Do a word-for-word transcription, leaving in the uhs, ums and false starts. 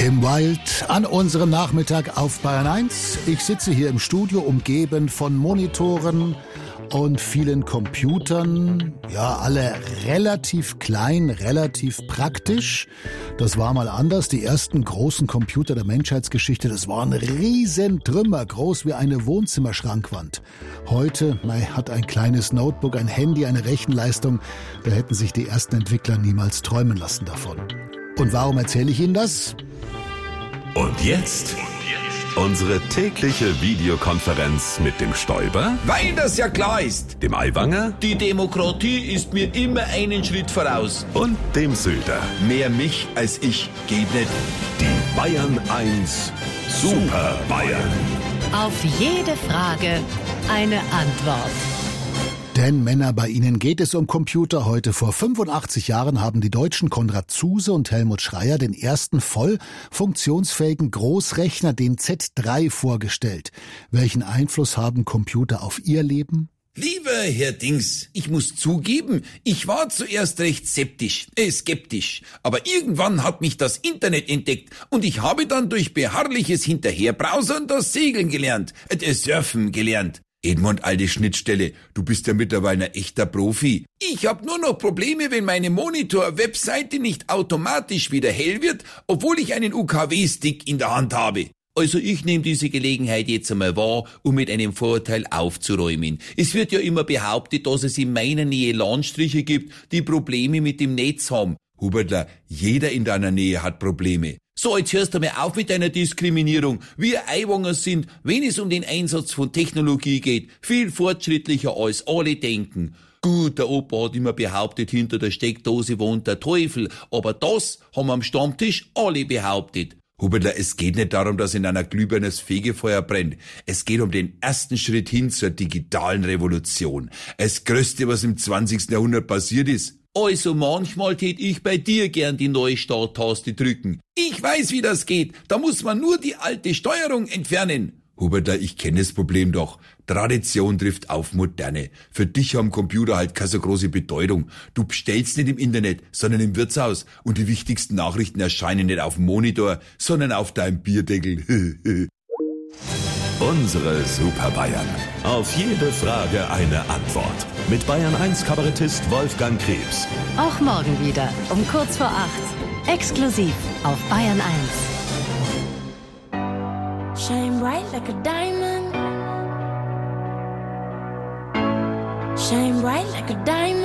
Im Wild an unserem Nachmittag auf Bayern eins. Ich sitze hier im Studio, umgeben von Monitoren und vielen Computern. Ja, alle relativ klein, relativ praktisch. Das war mal anders. Die ersten großen Computer der Menschheitsgeschichte, das waren Riesentrümmer, groß wie eine Wohnzimmerschrankwand. Heute man hat ein kleines Notebook, ein Handy, eine Rechenleistung. Da hätten sich die ersten Entwickler niemals träumen lassen davon. Und warum erzähle ich Ihnen das? Und jetzt unsere tägliche Videokonferenz mit dem Stoiber, weil das ja klar ist. dem Aiwanger Die Demokratie ist mir immer einen Schritt voraus. und dem Söder. Mehr mich als ich geht nicht. Die Bayern eins Super Bayern. Auf jede Frage eine Antwort. Denn Männer, bei Ihnen geht es um Computer. Heute vor fünfundachtzig Jahren haben die Deutschen Konrad Zuse und Helmut Schreyer den ersten voll funktionsfähigen Großrechner, den Z drei, vorgestellt. Welchen Einfluss haben Computer auf Ihr Leben? Lieber Herr Dings, ich muss zugeben, ich war zuerst recht skeptisch, äh, skeptisch. Aber irgendwann hat mich das Internet entdeckt und ich habe dann durch beharrliches Hinterherbrausern das Segeln gelernt, äh, das Surfen gelernt. Edmund, alte Schnittstelle, du bist ja mittlerweile ein echter Profi. Ich hab nur noch Probleme, wenn meine Monitor-Webseite nicht automatisch wieder hell wird, obwohl ich einen U K W-Stick in der Hand habe. Also ich nehme diese Gelegenheit jetzt einmal wahr, um mit einem Vorurteil aufzuräumen. Es wird ja immer behauptet, dass es in meiner Nähe Landstriche gibt, die Probleme mit dem Netz haben. Hubertler, jeder in deiner Nähe hat Probleme. So, jetzt hörst du mal auf mit deiner Diskriminierung. Wir Aiwanger sind, wenn es um den Einsatz von Technologie geht, viel fortschrittlicher als alle denken. Gut, der Opa hat immer behauptet, hinter der Steckdose wohnt der Teufel, aber das haben am Stammtisch alle behauptet. Hubertler, es geht nicht darum, dass in einer Glühbirne das Fegefeuer brennt. Es geht um den ersten Schritt hin zur digitalen Revolution. Das Größte, was im zwanzigsten Jahrhundert passiert ist. Also manchmal tät ich bei dir gern die neue Starttaste drücken. Ich weiß, wie das geht. Da muss man nur die alte Steuerung entfernen. Hubertler, ich kenne das Problem doch. Tradition trifft auf Moderne. Für dich haben Computer halt keine so große Bedeutung. Du bestellst nicht im Internet, sondern im Wirtshaus. Und die wichtigsten Nachrichten erscheinen nicht auf dem Monitor, sondern auf deinem Bierdeckel. Unsere Super Bayern. Auf jede Frage eine Antwort. Mit Bayern eins Kabarettist Wolfgang Krebs. Auch morgen wieder um kurz vor acht. Exklusiv auf Bayern eins. Shine bright like a diamond. Shine bright like a diamond.